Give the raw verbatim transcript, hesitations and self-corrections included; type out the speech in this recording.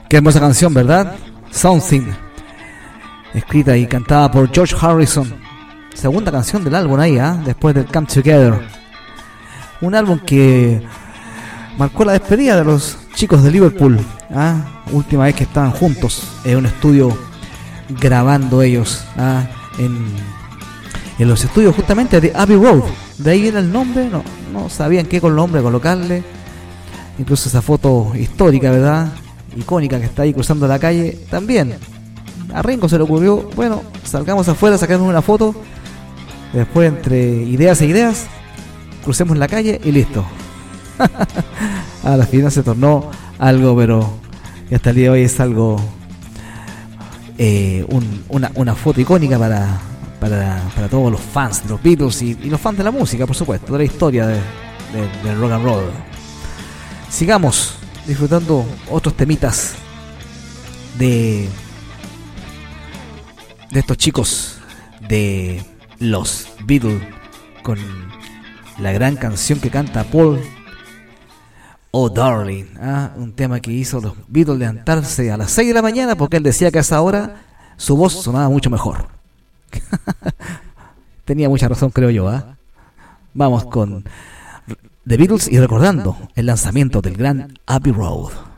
Qué hermosa canción, ¿verdad? Something, escrita y cantada por George Harrison. Segunda canción del álbum ahí, ¿eh? Después del Come Together. Un álbum que marcó la despedida de los chicos de Liverpool, ¿eh? Última vez que estaban juntos en un estudio grabando ellos, ¿eh? en, en los estudios justamente de Abbey Road. De ahí era el nombre, no, no sabían qué con el nombre colocarle. Incluso esa foto histórica, ¿verdad? Icónica que está ahí cruzando la calle. También a Ringo se le ocurrió, bueno, salgamos afuera, sacamos una foto. Después, entre ideas e ideas, crucemos la calle y listo. A la final se tornó algo, pero hasta el día de hoy es algo, eh, un, una, una foto icónica para, para, para todos los fans de los Beatles y, y los fans de la música, por supuesto, de la historia de, de, del rock and roll. Sigamos disfrutando otros temitas de, de estos chicos de los Beatles, con la gran canción que canta Paul, Oh Darling, ¿ah? Un tema que hizo los Beatles levantarse a las seis de la mañana porque él decía que a esa hora su voz sonaba mucho mejor. Tenía mucha razón, creo yo. ¿ah? Vamos con The Beatles y recordando el lanzamiento del gran Abbey Road.